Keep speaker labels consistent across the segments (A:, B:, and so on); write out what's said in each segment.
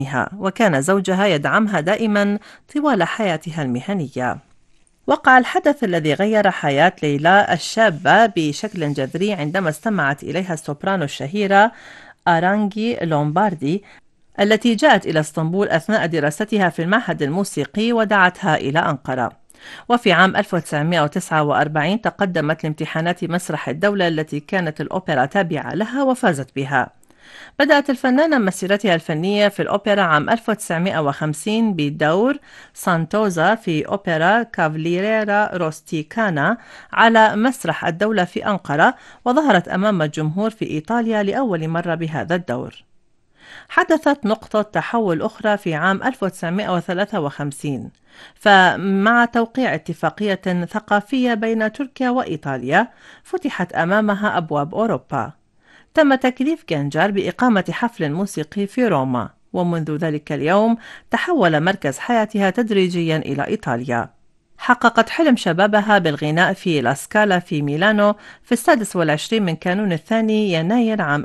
A: وكان زوجها يدعمها دائما طوال حياتها المهنية. وقع الحدث الذي غير حياة ليلى الشابة بشكل جذري عندما استمعت إليها السوبرانو الشهيرة أرانجي لومباردي التي جاءت إلى اسطنبول أثناء دراستها في المعهد الموسيقي ودعتها إلى أنقرة. وفي عام 1949 تقدمت لامتحانات مسرح الدولة التي كانت الأوبرا تابعة لها وفازت بها. بدأت الفنانة مسيرتها الفنية في الأوبرا عام 1950 بدور سانتوزا في أوبرا كافليريرا روستيكانا على مسرح الدولة في أنقرة، وظهرت أمام الجمهور في إيطاليا لأول مرة بهذا الدور. حدثت نقطة تحول أخرى في عام 1953، فمع توقيع اتفاقية ثقافية بين تركيا وإيطاليا فتحت أمامها أبواب أوروبا. تم تكليف جنجر بإقامة حفل موسيقي في روما، ومنذ ذلك اليوم تحول مركز حياتها تدريجيا إلى إيطاليا. حققت حلم شبابها بالغناء في لاسكالا في ميلانو في 26 من كانون الثاني يناير عام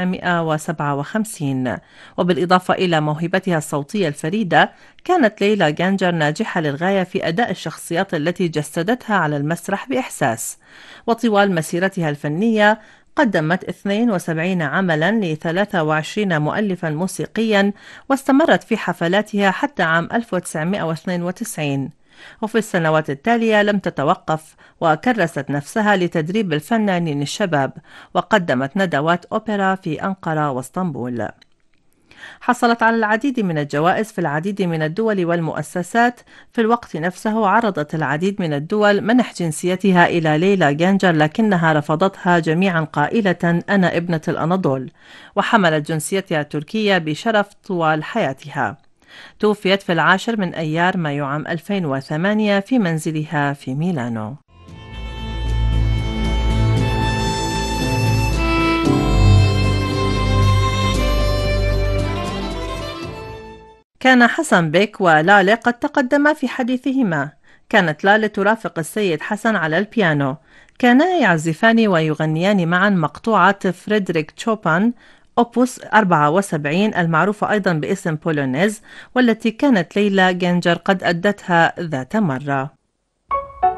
A: 1957. وبالإضافة إلى موهبتها الصوتية الفريدة، كانت ليلى جانجر ناجحة للغاية في أداء الشخصيات التي جسدتها على المسرح بإحساس. وطوال مسيرتها الفنية قدمت 72 عملا ل 23 مؤلفا موسيقيا، واستمرت في حفلاتها حتى عام 1992. وفي السنوات التالية لم تتوقف، وكرست نفسها لتدريب الفنانين الشباب، وقدمت ندوات أوبرا في أنقرة واسطنبول. حصلت على العديد من الجوائز في العديد من الدول والمؤسسات. في الوقت نفسه عرضت العديد من الدول منح جنسيتها إلى ليلى جانجر، لكنها رفضتها جميعا قائلة: أنا ابنة الأناضول. وحملت جنسيتها التركية بشرف طوال حياتها. توفيت في 10 من أيار مايو عام 2008 في منزلها في ميلانو. كان حسن بيك ولالي قد تقدما في حديثهما. كانت لالي ترافق السيد حسن على البيانو. كانا يعزفان ويغنيان معا مقطوعة فريدريك تشوبان أوبوس 74 المعروفة أيضا باسم بولونيز، والتي كانت ليلى جانجر قد أدتها ذات مرة.